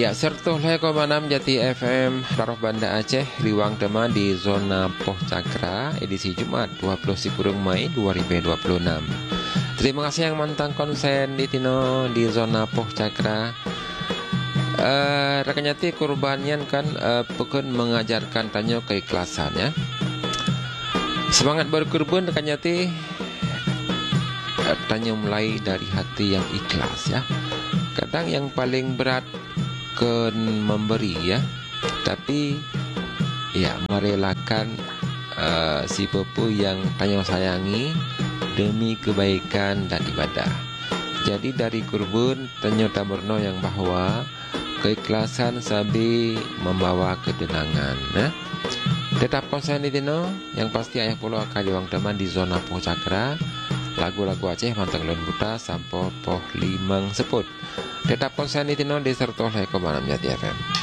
Ya, sertuh leko manam Jati FM Taruh Banda Aceh Riwang Tema di zona Poh Cakra edisi Jumat 20 Mei 2026. Terima kasih yang mantang konsen di Tino di zona Poh Cakra. Rekan Jati kurbanyan kan pekun mengajarkan tanya keikhlasan ya. Semangat berkurban rekan Jati, tanya mulai dari hati yang ikhlas ya. Kadang yang paling berat memberi ya, tapi ya merelakan si pepu yang tanya sayangi demi kebaikan dan ibadah. Jadi dari kurban tanya tamerno yang bahwa keikhlasan sabi membawa ketenangan ya. Tetap konsen di Tino yang pasti ayah pulau akan diwang teman di zona Poh Cakra. Lagu-lagu Aceh mantang lon buta sampo poh limang seput. Tetap konsen di Tino di serto leko manam Jati FM.